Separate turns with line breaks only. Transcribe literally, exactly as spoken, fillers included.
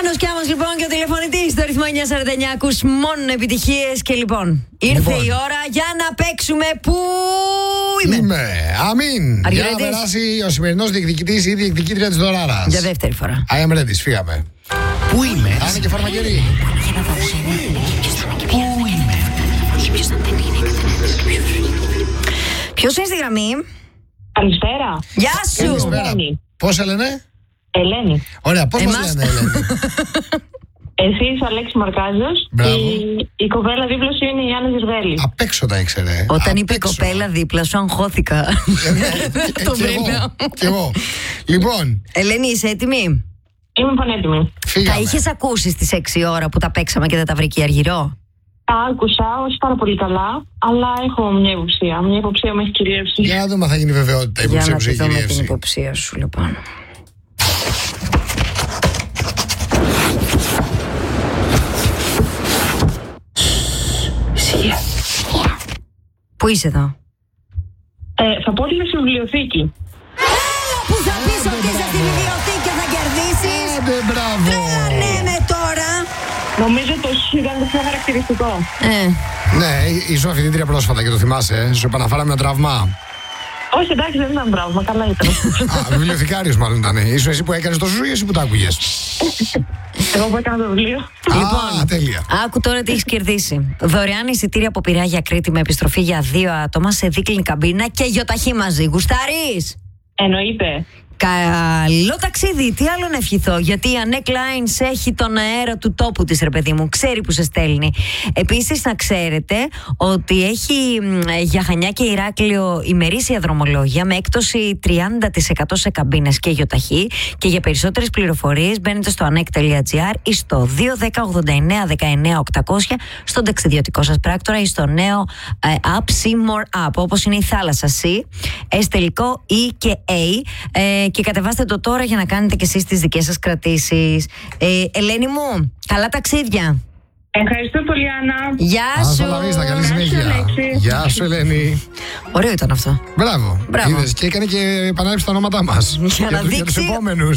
Μάνος Κιάμος λοιπόν και ο τηλεφωνητής στο αριθμό εννιά σαράντα εννιά. Ακούς μόνο επιτυχίες και λοιπόν ήρθε λοιπόν η ώρα για να παίξουμε. Πού είμαι.
Είμαι. Αμήν.
Are you
Για
ready?
να περάσει ο σημερινός διεκδικητής ή διεκδικήτρια της δωράρας.
Για δεύτερη φορά.
I am ready. Φύγαμε.
Πού είμαι.
Θα είναι και φαρμακερή.
Πού είμαι.
Ποιος είναι στη γραμμή?
Καλησπέρα.
Γεια σου.
Καλησπέρα. Πώς σε λένε?
Ελένη.
Ωραία, πώς μας
Εμάς.
λένε, Ελένη?
Εσύ είσαι ο Αλέξης Μαρκάζος.
Μπράβο.
Η, η κοπέλα δίπλα σου είναι η Άννα Ζερβέλη.
Απ' έξω τα ήξερε.
Όταν
Απ'
είπε η
έξω.
κοπέλα δίπλα σου, αγχώθηκα.
Ε,
Το
κι εγώ,
βρήκα.
κι εγώ. Λοιπόν,
Ελένη, είσαι έτοιμη?
Είμαι πανέτοιμη.
Τα
φύγαμε.
είχες ακούσει στις έξι ώρα που τα παίξαμε και δεν τα βρήκε η Αργυρό?
Τα άκουσα, όχι πάρα πολύ καλά, αλλά έχω μια υποψία. Μια υποψία με έχει κυριεύσει.
Για να δούμε αν θα γίνει βεβαιότητα η
Για
υποψία
να
που σε
τη
έχει
δούμε την
κυριεύσει.
υποψία σου λοιπόν.
Ισχύει.
Πού είσαι εδώ?
Ε, θα πω ότι είμαι στη βιβλιοθήκη.
Έλα που θα πεις ότι είσαι στη βιβλιοθήκη και θα κερδίσεις.
Άντε, μπράβο.
Ναι με τώρα.
Νομίζω το χ ήταν το πιο χαρακτηριστικό.
Ε,
Ναι, ήσουν αφιτήτρια πρόσφατα και το θυμάσαι. ε. Σου επαναφέραμε ένα τραυμά.
Όχι, εντάξει, δεν ήταν πράγμα, καλά ήταν.
Α, βιβλιοθηκάριος μάλλον ήταν. Ήσουν εσύ που έκανες το ζου ή εσύ που τα άκουγες?
Εγώ που έκανα το βιβλίο.
Α, τέλεια.
άκου τώρα τι έχεις κερδίσει. Δωρεάν εισιτήρια από Πειραιά για Κρήτη με επιστροφή για δύο άτομα σε δίκλινη καμπίνα και γιοταχή μαζί. Γουστάρεις?
Εννοείται.
Καλό ταξίδι, τι άλλο να ευχηθώ. Γιατί η Annette Lines έχει τον αέρα του τόπου της, ρε παιδί μου. Ξέρει που σε στέλνει. Επίσης, να ξέρετε ότι έχει μ, για Χανιά και Ηράκλειο ημερήσια δρομολόγια με έκπτωση τριάντα τοις εκατό σε καμπίνες και γιοταχή. Και για περισσότερες πληροφορίες μπαίνετε στο ανεκ τελεία τζι άρ ή στο δύο ένα μηδέν ογδόντα εννέα δεκαεννέα οκτακόσια στον ταξιδιωτικό σας πράκτορα ή στο νέο ε, app Seymour App, όπως είναι η θάλασσα C, S τελικό E και A. Ε, και κατεβάστε το τώρα για να κάνετε και εσείς τις δικές σας κρατήσεις. Ε, Ελένη μου, καλά ταξίδια.
Ευχαριστώ πολύ, Άννα.
Γεια
Ας
σου.
τα βίστα, καλή
σου,
συνέχεια.
Αλέξη.
Γεια σου, Ελένη.
Ωραίο ήταν αυτό.
Μπράβο.
Μπράβο.
Είδες, και έκανε και επανάληψη τα ονόματά μας.
Για να
του- τους
δείξει
επόμενους.